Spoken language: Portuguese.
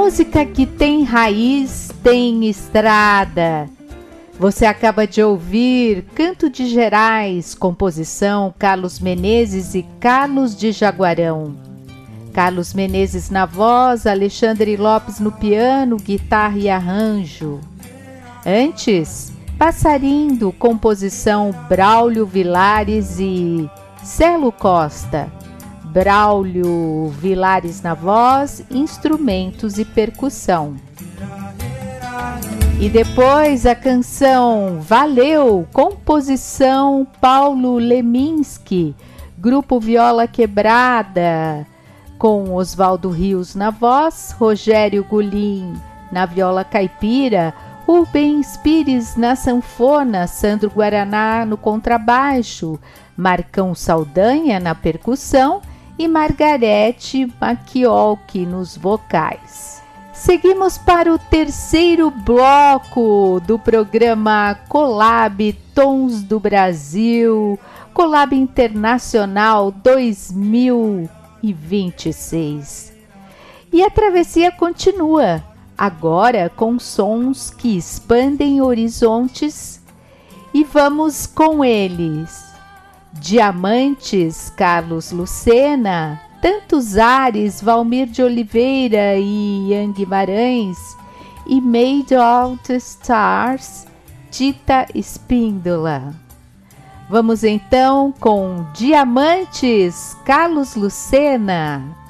música que tem raiz, tem estrada. Você acaba de ouvir Canto de Gerais, composição Carlos Menezes e Carlos de Jaguarão. Carlos Menezes na voz, Alexandre Lopes no piano, guitarra e arranjo. Antes, Passarindo, composição Braulio Vilares e Celo Costa. Braulio Vilares na voz, instrumentos e percussão. E depois a canção Valeu, composição Paulo Leminski, grupo Viola Quebrada, com Oswaldo Rios na voz, Rogério Gulim na viola caipira, Rubens Pires na sanfona, Sandro Guaraná no contrabaixo, Marcão Saldanha na percussão e Margarete Machiolchi nos vocais. Seguimos para o terceiro bloco do programa Collab Tons do Brasil, Collab Internacional 2026. E a travessia continua, agora com sons que expandem horizontes, e vamos com eles. Diamantes, Carlos Lucena, Tantos Ares, Valmir de Oliveira e Ian Guimarães, e Made of the Stars, Tita Espíndola. Vamos então com Diamantes, Carlos Lucena.